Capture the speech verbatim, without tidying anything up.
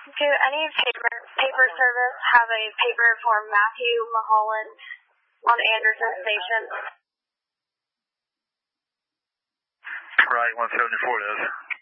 Do any paper paper service have a paper for Matthew Mulholland on Anderson Station? Right, one seventy-four does.